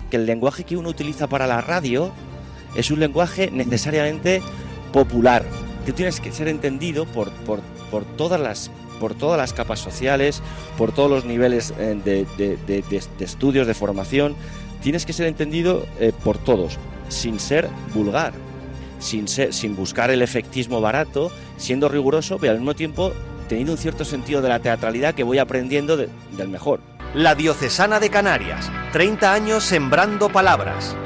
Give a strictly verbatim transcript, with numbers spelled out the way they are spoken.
que el lenguaje que uno utiliza para la radio es un lenguaje necesariamente popular, que tienes que ser entendido por, por, por, todas, las, por todas las capas sociales, por todos los niveles eh, de, de, de, de, de estudios, de formación. Tienes que ser entendido eh, por todos, sin ser vulgar, sin, ser, sin buscar el efectismo barato, siendo riguroso, pero al mismo tiempo teniendo un cierto sentido de la teatralidad que voy aprendiendo de, del mejor. La Diocesana de Canarias, treinta años sembrando palabras.